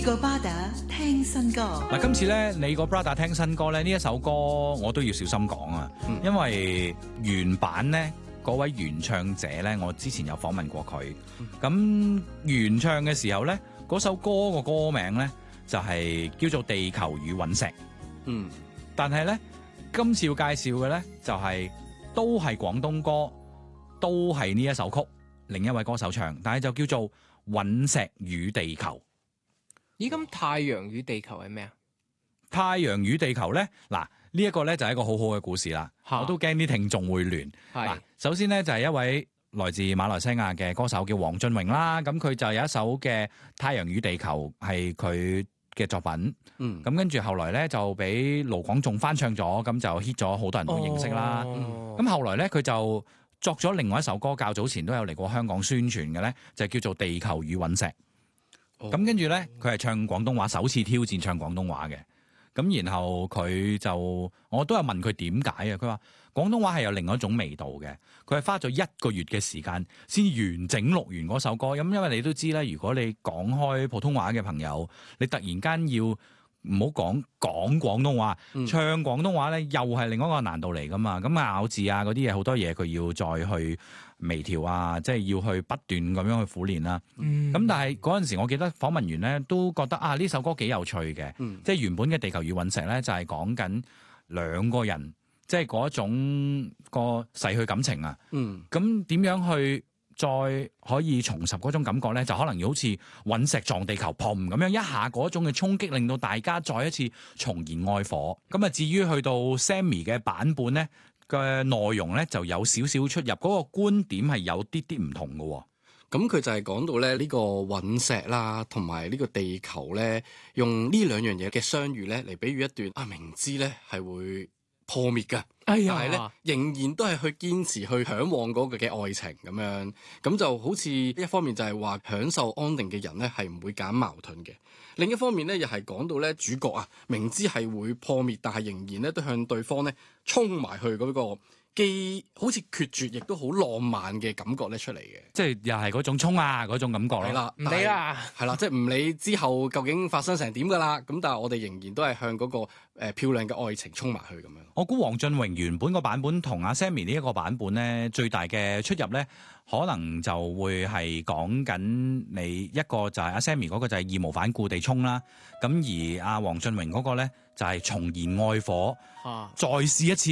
個巴打聽新歌。 嗱，今次咧，你個 brother 聽新歌咧，呢一首歌我都要小心講啊，因為原版咧嗰位原唱者咧，我之前有訪問過佢。咁原唱嘅時候咧，嗰首歌個歌名咧就係叫做《地球與隕石》。但係咧，今次要介紹嘅咧就係都係廣東歌，都係呢一首曲，另一位歌手唱，但係就叫做《隕石與地球》。 咦，咁太陽與地球係咩啊？ 太陽與地球咧，嗱呢一個咧就係一個好好嘅故事啦。我都驚啲聽眾會亂。嗱，首先咧就係一位來自馬來西亞嘅歌手叫黃俊榮啦。咁佢就有一首嘅《太陽與地球》係佢嘅作品。咁跟住後來咧就俾盧廣仲翻唱咗，咁就 hit 咗，好多人都認識啦。咁後來咧佢就作咗另外一首歌，較早前都有嚟過香港宣傳嘅咧，就叫做《地球與隕石》。咁跟住咧，佢係唱廣東話，首次挑戰唱廣東話嘅。咁然後佢就，我都有問佢點解啊？佢話廣東話係有另外一種味道嘅。佢係花咗1個月嘅時間先完整錄完嗰首歌。咁因為你都知咧，如果你講開普通話嘅朋友，你突然間要唔好講廣東話，唱廣東話咧，又係另外一個難度嚟噶嘛。咁咬字啊嗰啲嘢，好多嘢佢要再去微調啊，即係要去不斷咁樣去苦練啦。咁但係嗰陣時，我記得訪問員咧都覺得啊，呢首歌幾有趣嘅。即係原本嘅《地球與隕石》咧，就係講緊兩個人，即係嗰種個逝去感情啊。咁點樣去再可以重拾嗰種感覺咧？就可能要好似隕石撞地球，砰咁樣一下嗰種嘅衝擊，令到大家再一次重燃愛火。咁啊，至於去到 Sammy 嘅版本咧嘅內容咧，就有少少出入，嗰個觀點係有啲啲唔同嘅。 咁佢就係講到咧呢個隕石啦，同埋呢個地球咧，用呢兩樣嘢嘅相遇咧嚟比喻一段明知咧係會破滅㗎，但係咧仍然都係去堅持去嚮往嗰個嘅愛情咁樣，咁就好似一方面就係話享受安定嘅人咧係唔會揀矛盾嘅，另一方面咧又係講到咧主角啊明知係會破滅，但係仍然咧都向對方咧衝埋去嗰個既好似決絕，亦都好浪漫嘅感覺咧出嚟嘅，即係又係嗰種衝啊嗰種感覺咯。 係啦， 唔理啦， 係啦，即係唔理之後究竟發生成點噶啦，咁但係我哋仍然都係向嗰個漂亮嘅愛情衝埋去咁樣。 我估黃俊榮原本個版本同阿 Sammy 呢一個版本咧，最大嘅出入咧，可能就會係講緊你一個就係阿 Sammy 嗰個就係義無反顧地衝啦，咁而阿黃俊榮嗰個咧就係重燃愛火，再試一次。